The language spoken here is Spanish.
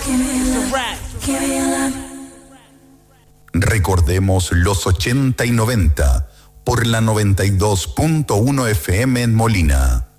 Recordemos los 80 y 90 por la 92.1 FM en Molina.